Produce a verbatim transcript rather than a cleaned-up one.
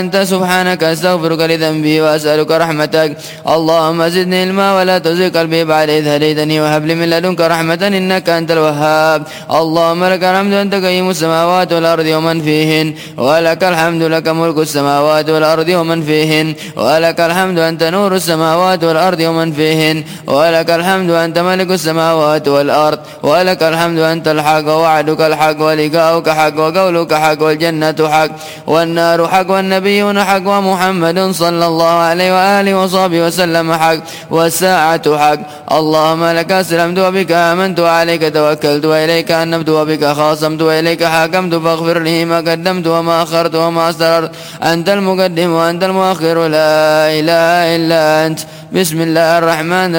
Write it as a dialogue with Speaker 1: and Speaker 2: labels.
Speaker 1: أنت سبحانك أستغفرك لذنبي وأسألك رحمتك. اللهم زدني علما ولا تزغ قلبي بعد إذ هديتني وهب لي من لدنك رحمة إنك أنت الوهاب. اللهم لك الحمد أنت قيم السماوات والأرض ومن فيهن، ولك الحمد لك ملك السماوات والأرض ومن فيهن، ولك الحمد أنت نور السماوات والأرض ومن فيهن، ولك الحمد أنت ملك السماوات والأرض، ولك الحمد أنت الحق ووعدك الحق ولقاؤك حق وقولك حق والجنة حق والنار حق والنبيون حق ومحمد صلى الله عليه وآله وصحبه وسلم حق والساعة حق. اللهم لك أسلمت وبك آمنت وعليك توكلت وإليك أنبت وبك خاصمت وإليك حاكمت فاغفر لي ما قدمت وما أخرت وما أسررت. أنت المقدم وأنت المؤخر لا إله إلا أنت. بسم الله الرحمن